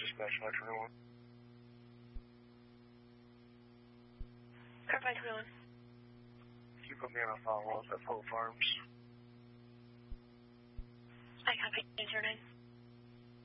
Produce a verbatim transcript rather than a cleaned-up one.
dispatch nine twenty-one. Car five twenty-one. Can you put me on a follow-up at Full Farms? I copy eight zero nine.